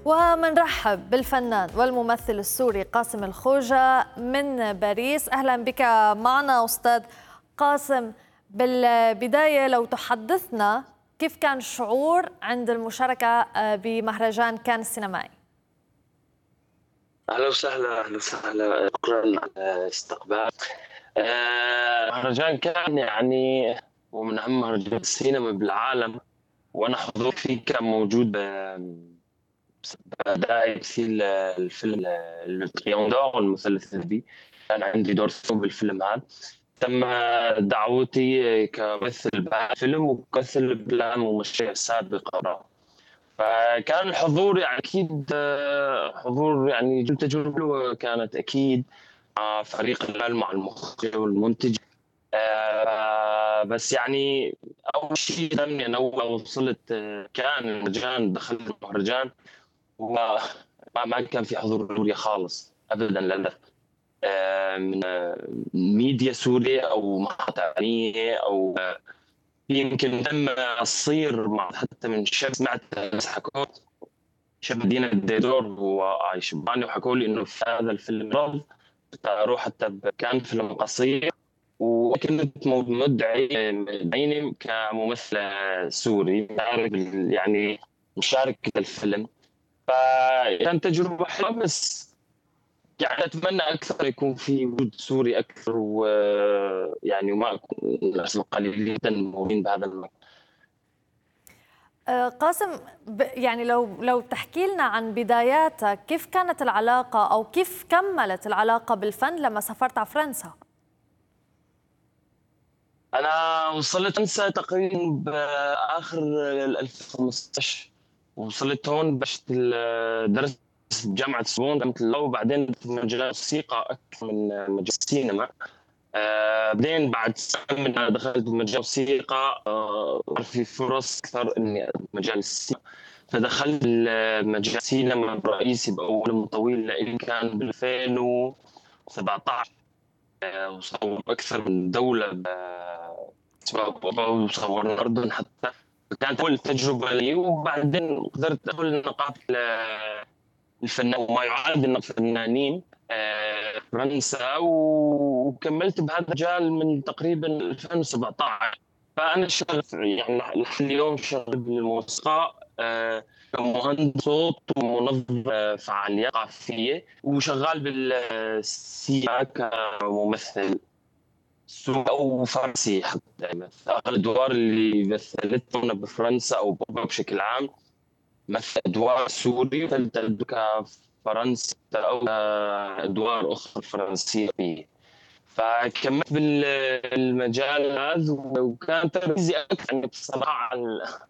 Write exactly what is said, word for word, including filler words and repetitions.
ومنرحب بالفنان والممثل السوري قاسم الخوجة من باريس. أهلا بك معنا أستاذ قاسم. بالبداية لو تحدثنا كيف كان الشعور عند المشاركة بمهرجان كان السينمائي؟ أهلا وسهلا أهلا وسهلا، شكرا على الاستقبال. آه، مهرجان كان يعني ومن أهم مهرجانات السينما بالعالم، وأنا حضور فيه كان موجود بأداء تمثيل الفيلم التريون دور المثلث الذهبي. كان عندي دور ثاني بالفيلم هذا. تم دعوتي كممثل بالفيلم وكممثل بالأفلام ومشاريع سابقة، فكان الحضور يعني أكيد آه، حضور يعني تجربة حلوة كانت أكيد مع فريق العمل مع المخرج والمنتج. آه، بس يعني أول شيء لمني أنا أول ما وصلت آه، كان المهرجان، دخلت المهرجان وما ما ما كان في حضور سوري خالص أبدا للأسف. آه، من آه، ميديا سورية أو محطة إعلامية أو آه، يمكن تم الصير مع حتى من شاب سمعت ناس حكوا شاب مدينة ديدور وعايشباني وحكوا لي انه في هذا الفيلم رفض اروح حتى ب- كان فيلم قصير، وكنت مدعي مدعيني كممثل سوري يعني مشارك الفيلم. فكانت تجربة حلوة، بس يعني اتمنى اكثر يكون في وجود سوري اكثر، ويعني وما اكون الناس القليلين جدا موجودين بهذا المكان. قاسم، يعني لو لو تحكي لنا عن بداياتك، كيف كانت العلاقة أو كيف كملت العلاقة بالفن لما سافرت على فرنسا؟ انا وصلت انسى تقريبا باخر ألفين وخمسطعش، وصلت هون بشت درست بجامعه سوون جامعه اللغه، وبعدين في مجال الموسيقى اكثر من مجال السينما. آه بعدين بعد سنه من دخلت بمجال الموسيقى آه في فرص اكثر اني مجال السينما، فدخلت مجال السينما الرئيسي باول طويل لإلي كان ب ألفين وسبعطعش. وصور أكثر من دولة سواء أوروبا، وصورنا الأردن حتى. كانت أول تجربة لي، وبعدين قدرت أدخل نقابة الفنان وما يعادل نقابة الفنانين آه، فرنسا، وكملت بهذا المجال من تقريبا ألفين وسبعطعش. فأنا شغال يعني لحد اليوم شغال بالموسيقى آه، كمهندس صوت ومنظم آه، فعاليات ثقافية، وشغال بالسينما كممثل سوري او فرنسي حتى. يعني اغلب الادوار اللي مثلتها هنا بفرنسا او بأوروبا بشكل عام مثل ادوار سوري، ومثلت أدوار كفرنسي او ادوار اخرى فرنسيه فيه. فكملت بالمجال هذا، وكان تركيزي اكثر يعني بصراحه على